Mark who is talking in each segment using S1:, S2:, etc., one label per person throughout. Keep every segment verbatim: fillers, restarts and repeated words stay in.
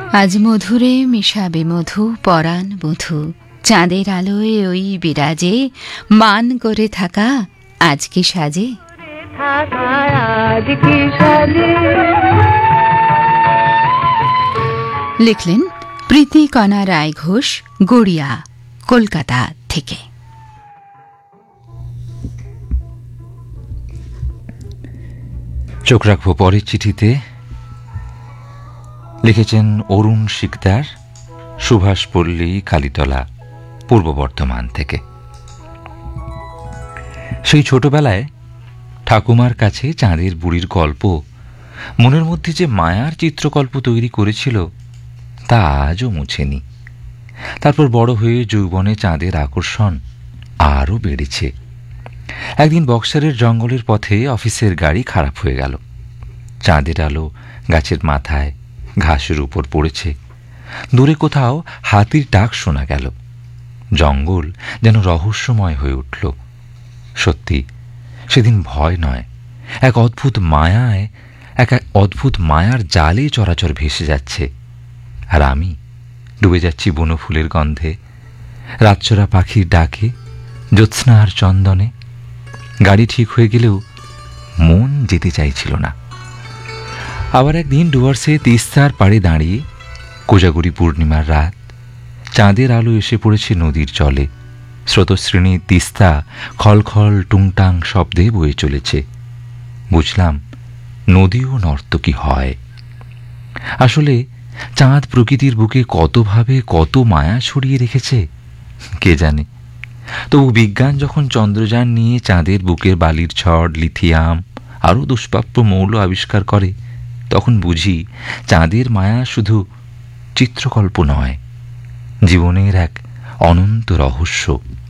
S1: আজ মধুরে মিশাবে মধু পরাণ মধু, চাঁদের আলোয় ওই বিরাজে মান করে থাকা আজ কি সাজে। লিখলেন প্রীতি কণা রায় ঘোষ, গড়িয়া, কলকাতা থেকে।
S2: চোখ রাখবো পরের চিঠিতে। লিখেছেন অরুণ শিকদার, সুভাষপল্লী, কালীতলা, পূর্ব বর্ধমান থেকে। সেই ছোটবেলায় ঠাকুমার কাছে চাঁদের বুড়ির গল্প মনের মধ্যে যে মায়ার চিত্রকল্প তৈরি করেছিল তা আজও মুছেনি। তারপর বড় হয়ে যৌবনে চাঁদের আকর্ষণ আরও বেড়েছে। একদিন বক্সারের জঙ্গলের পথে অফিসের গাড়ি খারাপ হয়ে গেল। চাঁদের আলো গাছের মাথায় ঘাসের উপর পড়েছে। দূরে কোথাও হাতির ডাক শোনা গেল। জঙ্গল যেন রহস্যময় হয়ে উঠল। সত্যি সেদিন ভয় নয়, এক অদ্ভুত মায়ায় এক অদ্ভুত মায়ার জালে চরাচর ভেসে যাচ্ছে। আর আমি ডুবে যাচ্ছি বনফুলের গন্ধে, রাতচরা পাখির ডাকে, জ্যোৎস্নার চন্দনে। গাড়ি ঠিক হয়ে গেলেও মন যেতে চাইছিল না। আবার একদিন ডুয়ার্সে তিস্তার পাড়ে দাঁড়িয়ে, কোজাগরি পূর্ণিমার রাত, চাঁদের আলো এসে পড়েছে নদীর জলে। স্রোতশ্রেণী তিস্তা খলখল টুংটাং শব্দে বয়ে চলেছে। বুঝলাম নদীও নর্তকী হয়। আসলে চাঁদ প্রকৃতির বুকে কতভাবে কত মায়া ছড়িয়ে রেখেছে কে জানে। তবু বিজ্ঞান যখন চন্দ্রযান নিয়ে চাঁদের বুকের বালির ছড়, লিথিয়াম আরও দুষ্প্রাপ্য মৌল আবিষ্কার করে, তখন বুঝি চাঁদের মায়া শুধু চিত্রকল্প নয়, জীবনের এক অনন্ত রহস্য।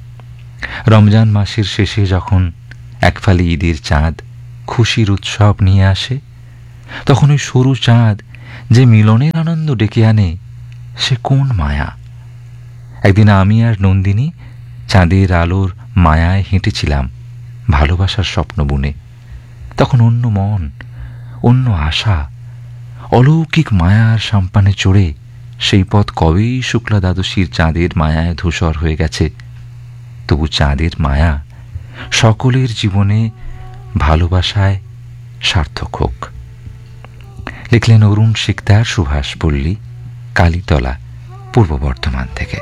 S2: রমজান মাসের শেষে যখন একফালি ঈদের চাঁদ খুশির উৎসব নিয়ে আসে, তখন ওই সরু চাঁদ যে মিলনের আনন্দ ডেকে আনে, সে কোন মায়া। একদিন আমি আর নন্দিনী চাঁদের আলোর মায়ায় হেঁটেছিলাম ভালোবাসার স্বপ্ন বুনে। তখন অন্য মন, অন্য আশা, অলৌকিক মায়ার সাম্পানে চড়ে সেই পথ কবেই শুক্লা দ্বাদশীর চাঁদের মায়ায় ধূসর হয়ে গেছে। তবু চাঁদের মায়া সকলের জীবনে ভালোবাসায় সার্থক হোক। লিখলেন অরুণ শিকদার, সুভাষপল্লী, কালীতলা, পূর্ব বর্ধমান থেকে।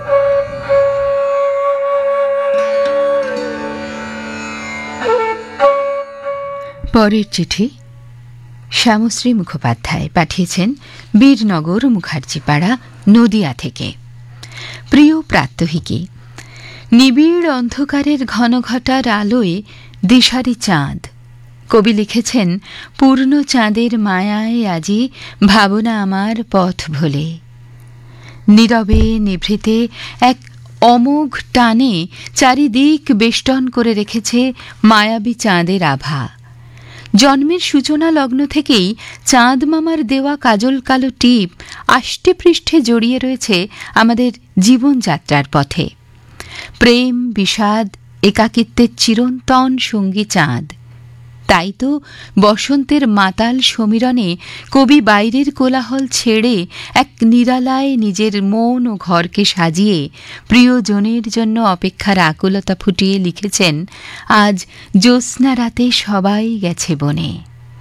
S1: পরের চিঠি শ্যামশ্রী মুখোপাধ্যায় পাঠিয়েছেন বীরনগর, মুখার্জিপাড়া, নদিয়া থেকে। প্রিয় প্রাত্যহিকী, নিবিড় অন্ধকারের ঘনঘটার আলোয় দিশারি চাঁদ। কবি লিখেছেন, পূর্ণ চাঁদের মায়ায় আজি ভাবনা আমার পথ ভোলে। নীরবে নিভৃতে এক অমোঘ টানে চারিদিক বেষ্টন করে রেখেছে মায়াবী চাঁদের আভা। জন্মের সূচনা লগ্ন থেকেই চাঁদ মামার দেওয়া কাজল কালো টিপ আষ্টে পৃষ্ঠে জড়িয়ে রয়েছে আমাদের জীবনযাত্রার পথে। প্রেম, বিষাদ, একাকিত্বের চিরন্তন সঙ্গী চাঁদ। তাই তো বসন্তের মাতাল সমীরণে কবি বাইরের কোলাহল ছেড়ে এক নিরালায় নিজের মন ও ঘরকে সাজিয়ে প্রিয়জনের জন্য অপেক্ষার আকুলতা ফুটিয়ে লিখেছেন, আজ জ্যোৎস্না রাতে সবাই গেছে বনে।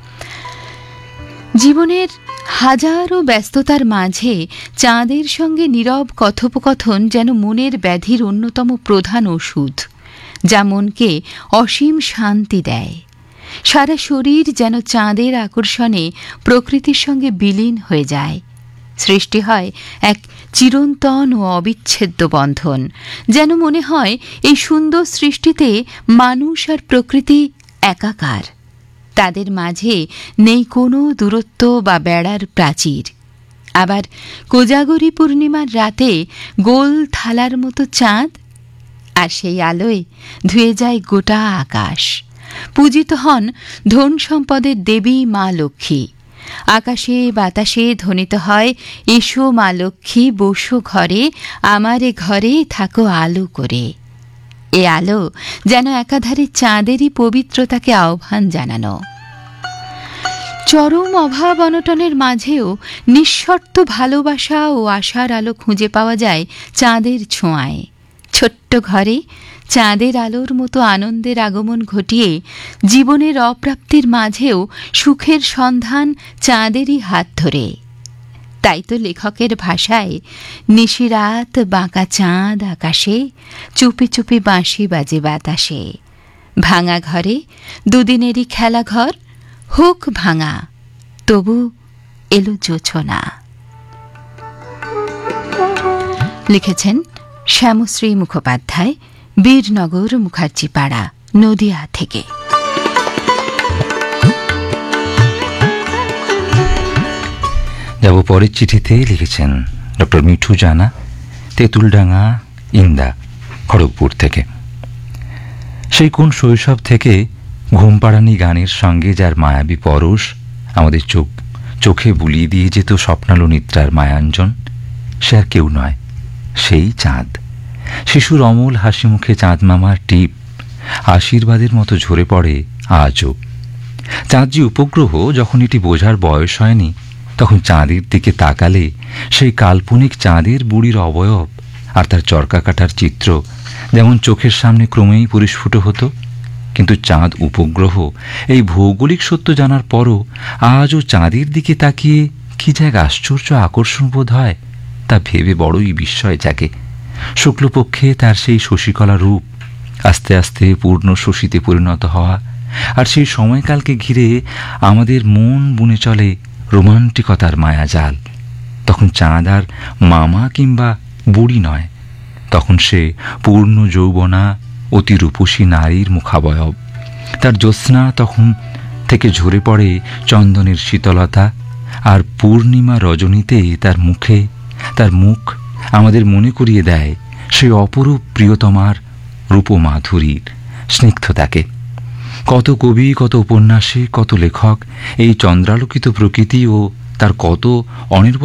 S1: জীবনের হাজারো ব্যস্ততার মাঝে চাঁদের সঙ্গে নীরব কথোপকথন যেন মনের ব্যাধির অন্যতম প্রধান ওষুধ, যা মনকে অসীম শান্তি দেয়। সারা শরীর যেন চাঁদের আকর্ষণে প্রকৃতির সঙ্গে বিলীন হয়ে যায়। সৃষ্টি হয় এক চিরন্তন ও অবিচ্ছেদ্য বন্ধন। যেন মনে হয় এই সুন্দর সৃষ্টিতে মানুষ আর প্রকৃতি একাকার। তাদের মাঝে নেই কোনো দূরত্ব বা বেড়ার প্রাচীর। আবার কোজাগরি পূর্ণিমার রাতে গোল থালার মতো চাঁদ, আর সেই আলোয় ধুয়ে যায় গোটা আকাশ। পূজিত হন ধন সম্পদের দেবী মা লক্ষ্মী। আকাশে বাতাসে ধ্বনিত হয়, এসো মা লক্ষ্মী বসো ঘরে, আমারে ঘরে থাকো আলো করে। এ আলো যেন একাধারে চাঁদেরই পবিত্রতাকে আহ্বান জানানো। চরম অভাব অনটনের মাঝেও নিঃশর্ত ভালোবাসা ও আশার আলো খুঁজে পাওয়া যায় চাঁদের ছোঁয়ায়। ছোট্ট ঘরে চাঁদের আলোর মতো আনন্দের আগমন ঘটিয়ে জীবনের অপ্রাপ্তির মাঝেও সুখের সন্ধান চাঁদেরই হাত ধরে। তাই তো লেখকের ভাষায় নিশিরাত বাঁকা চাঁদ আকাশে, চুপি চুপি বাঁশি বাজে বাতাসে। ভাঙা ঘরে দুদিনেরই খেলা ঘর, হোক ভাঙা তবু এলো জোছনা। লিখেছেন শ্যামশ্রী মুখোপাধ্যায়, বীরনগর মুখার্জিপাড়া, নদিয়া থেকে।
S2: যাব পরের চিঠিতে। লিখেছেন ডক্টর মিঠু জানা, তেঁতুলডাঙ্গা, ইন্দা, খড়গপুর থেকে। সেই কোন শৈশব থেকে ঘুমপাড়ানি গানের সঙ্গে যার মায়াবী পরশ আমাদের চোখ চোখে বুলিয়ে দিয়ে যেত স্বপ্নালু নিদ্রার মায়াঞ্জন, সে আর কেউ নয়, সেই চাঁদ। শিশুর অমল হাসি মুখে চাঁদ মামার টিপ আশীর্বাদের মতো ঝরে পড়ে আজও। চাঁদ যে উপগ্রহ, যখন এটি বোঝার বয়স হয়নি, তখন চাঁদের দিকে তাকালে সেই কাল্পনিক চাঁদের বুড়ির অবয়ব আর তার চরকা কাটার চিত্র যেমন চোখের সামনে ক্রমেই পরিস্ফুট হতো। কিন্তু চাঁদ উপগ্রহ এই ভৌগোলিক সত্য জানার পরও আজও চাঁদের দিকে তাকিয়ে কি যে এক আশ্চর্য আকর্ষণ বোধ হয়, তা ভেবে বড়ই বিস্ময় জাগে। শুক্লপক্ষে তার সেই শশীকলা রূপ আস্তে আস্তে পূর্ণ শশীতে পরিণত হওয়া, আর সেই সময়কালকে ঘিরে আমাদের মন বুনে চলে রোমান্টিকতার মায়াজাল। তখন চাঁদ আর মামা কিংবা বুড়ি নয়, তখন সে পূর্ণ যৌবনা অতি রূপসী নারীর মুখাবয়ব। তার জ্যোৎস্না তখন থেকে ঝরে পড়ে চন্দনের শীতলতা, আর পূর্ণিমা রজনীতে তার মুখে তার মুখ আমাদের মনে করিয়ে দেয় সেই অপরূপ প্রিয়তমার রূপমাধুরীর স্নিগ্ধতাকে। কত কবি, কত উপন্যাসিক, কত লেখক এই চন্দ্রালোকিত প্রকৃতি ও তার কত অনির্ব